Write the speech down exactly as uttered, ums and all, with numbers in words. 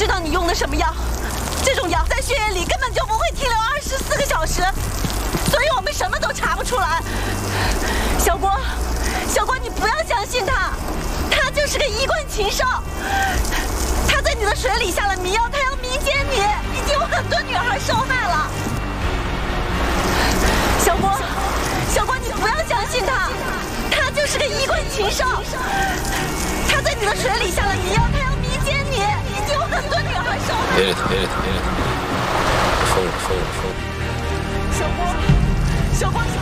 知道你用的什么药，这种药在血液里根本就不会停留二十四个小时，所以我们什么都查不出来。小郭，小郭，你不要相信他，他就是个衣冠禽兽。他在你的水里下了迷药，他要迷奸你，已经有很多女孩受害了。小郭，小郭，你不要相信他，他就是个衣冠禽兽。他在你的水里下了迷药，他要迷奸你，已经有很多女孩受害了。 别理他，别理他，别理他，疯了，疯了，疯了。 小郭，小郭。